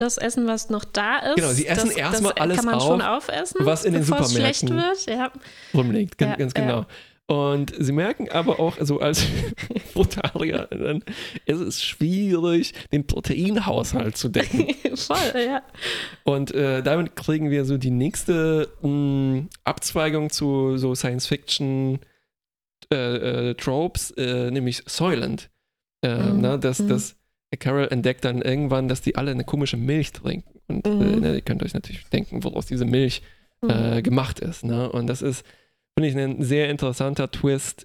das Essen, was noch da ist. Genau, sie essen erstmal alles kann man auf, schon aufessen, was in den bevor es Supermärkten schlecht wird. Ja. rumliegt. Ja, Ganz genau. Und sie merken aber auch, also als Frutarier, ist es schwierig, den Proteinhaushalt zu decken. Voll, ja. Und damit kriegen wir so die nächste Abzweigung zu so Science-Fiction Tropes, nämlich Soylent. Dass Carol entdeckt dann irgendwann, dass die alle eine komische Milch trinken. Und ihr könnt euch natürlich denken, woraus diese Milch gemacht ist. Ne? Und das ist, finde ich, ein sehr interessanter Twist,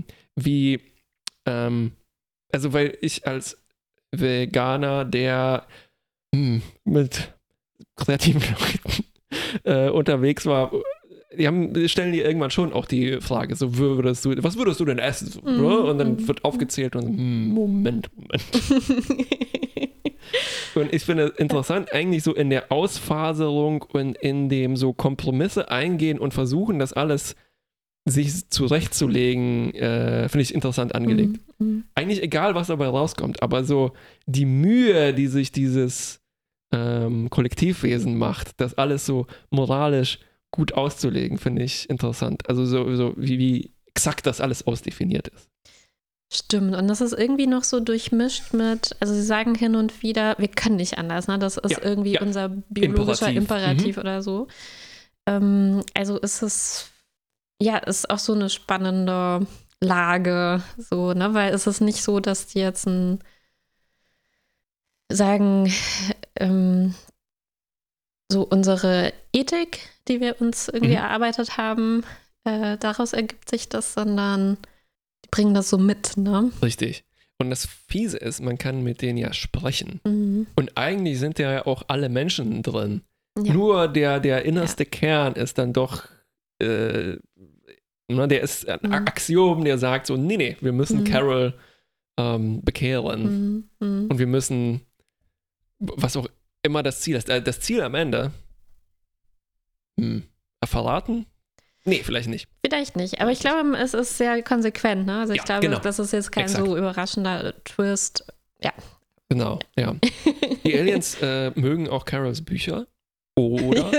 also weil ich als Veganer, der mit kreativen Leuten unterwegs war, stellen die irgendwann schon auch die Frage, so was würdest du denn essen? So, und dann wird aufgezählt und Moment. Und ich finde es interessant, eigentlich so in der Ausfaserung und in dem so Kompromisse eingehen und versuchen, das alles sich zurechtzulegen, finde ich interessant angelegt. Eigentlich egal, was dabei rauskommt, aber so die Mühe, die sich dieses Kollektivwesen macht, das alles so moralisch gut auszulegen, finde ich interessant. Also so wie exakt das alles ausdefiniert ist. Stimmt, und das ist irgendwie noch so durchmischt mit, also sie sagen hin und wieder, wir können nicht anders, ne? Das ist irgendwie unser biologischer Imperativ oder so. Also ist es, ist auch so eine spannende Lage, so, ne? Weil es ist nicht so, dass die jetzt sagen, so unsere Ethik, die wir uns irgendwie erarbeitet haben, daraus ergibt sich das, sondern die bringen das so mit, ne? Richtig. Und das Fiese ist, man kann mit denen ja sprechen. Und eigentlich sind ja auch alle Menschen drin. Ja. Nur der innerste Kern ist dann doch, der ist ein Axiom, der sagt so, nee, wir müssen Carol bekehren. Und wir müssen, was auch immer das Ziel ist. Das Ziel am Ende verraten? Nee, vielleicht nicht. Vielleicht nicht, aber ich glaube, es ist sehr konsequent. Ne? Also ich glaube, das ist jetzt kein so überraschender Twist. Ja. Genau, ja. Die Aliens mögen auch Carols Bücher, oder?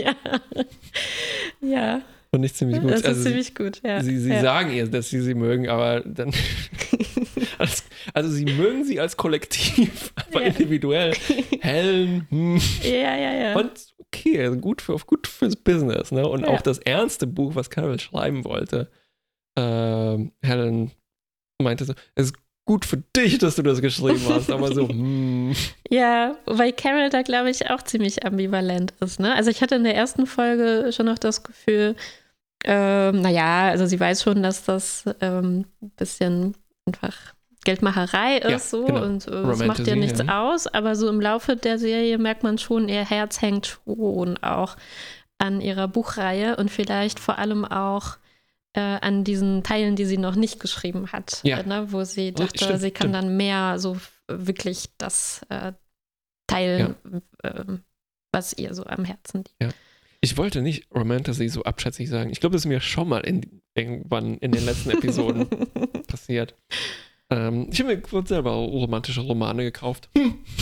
Ja. Und nicht ziemlich gut. Das ist ziemlich gut, ja. Sie sagen ihr, dass sie mögen, aber dann also sie mögen sie als Kollektiv, aber individuell. Helen, Ja. Und okay, also gut fürs Business, ne? Und auch das ernste Buch, was Carol schreiben wollte, Helen meinte so, es ist gut für dich, dass du das geschrieben hast, aber so, Ja, weil Carol da, glaube ich, auch ziemlich ambivalent ist, ne? Also ich hatte in der ersten Folge schon noch das Gefühl, also sie weiß schon, dass das ein bisschen einfach Geldmacherei ist, und es macht ja nichts aus, aber so im Laufe der Serie merkt man schon, ihr Herz hängt schon auch an ihrer Buchreihe und vielleicht vor allem auch an diesen Teilen, die sie noch nicht geschrieben hat, ne, wo sie dachte, sie kann dann mehr so wirklich das teilen, was ihr so am Herzen liegt. Ja. Ich wollte nicht Romantasy so abschätzig sagen. Ich glaube, das ist mir schon mal irgendwann in den letzten Episoden passiert. Ich habe mir kurz selber romantische Romane gekauft.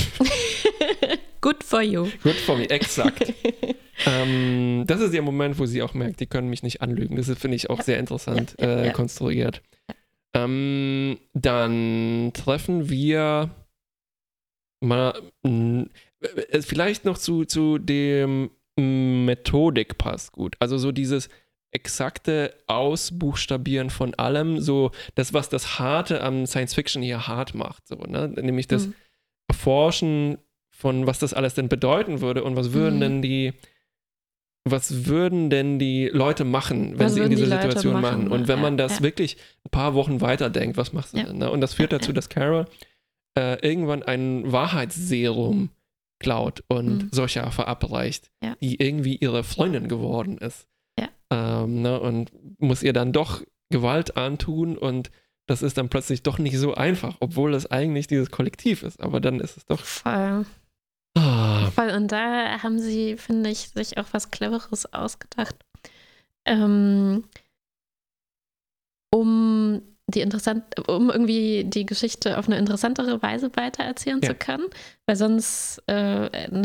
Good for you. Good for me, exakt. Das ist der Moment, wo sie auch merkt, die können mich nicht anlügen. Das finde ich auch sehr interessant konstruiert. Dann treffen wir mal vielleicht noch zu dem Methodik passt gut. Also so dieses exakte Ausbuchstabieren von allem, so das, was das Harte am Science-Fiction hier hart macht. So, ne? Nämlich das Erforschen von, was das alles denn bedeuten würde und was würden denn die Leute machen, wenn sie in dieser Situation machen? Und wenn man das wirklich ein paar Wochen weiterdenkt, was macht sie denn? Ne? Und das führt dazu, dass Carol irgendwann ein Wahrheitsserum klaut und solcher verabreicht, die irgendwie ihre Freundin geworden ist. Und muss ihr dann doch Gewalt antun und das ist dann plötzlich doch nicht so einfach, obwohl es eigentlich dieses Kollektiv ist, aber dann ist es doch... Voll. Und da haben sie, finde ich, sich auch was Cleveres ausgedacht, um um irgendwie die Geschichte auf eine interessantere Weise weitererzählen zu können, weil sonst